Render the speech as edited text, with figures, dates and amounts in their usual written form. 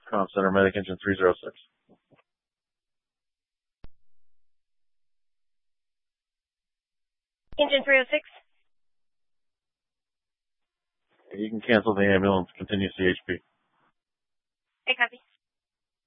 Comm Center, Medic Engine 306. Engine 306. You can cancel the ambulance. Continue CHP.